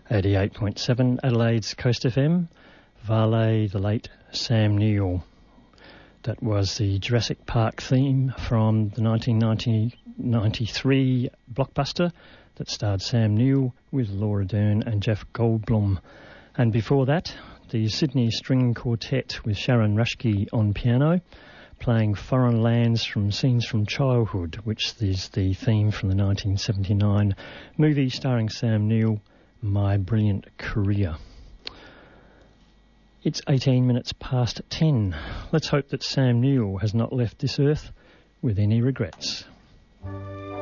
88.7 Adelaide's Coast FM, Vale, the late Sam Neill. That was the Jurassic Park theme from the 1993 blockbuster that starred Sam Neill with Laura Dern and Jeff Goldblum. And before that, the Sydney String Quartet with Sharon Rushke on piano, playing Foreign Lands from Scenes from Childhood, which is the theme from the 1979 movie starring Sam Neill, My Brilliant Career. It's 18 minutes past 10. Let's hope that Sam Neill has not left this earth with any regrets.